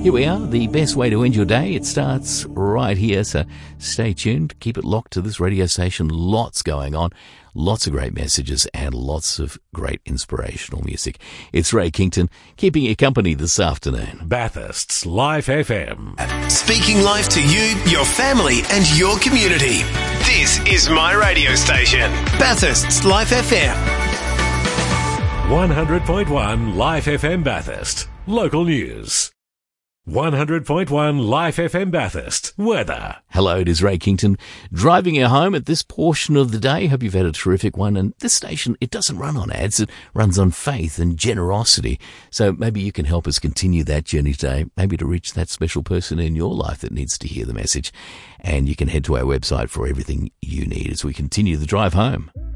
Here we are, the best way to end your day. It starts right here, so stay tuned. Keep it locked to this radio station. Lots going on, lots of great messages, and lots of great inspirational music. It's Ray Kington, keeping you company this afternoon. Bathurst's Life FM. Speaking life to you, your family, and your community. This is my radio station, Bathurst's Life FM. 100.1 Life FM Bathurst. Local news. 100.1 Life FM Bathurst. Weather. Hello, it is Ray Kington, driving you home at this portion of the day. Hope you've had a terrific one. And this station, it doesn't run on ads. It runs on faith and generosity. So maybe you can help us continue that journey today, maybe to reach that special person in your life that needs to hear the message. And you can head to our website for everything you need as we continue the drive home.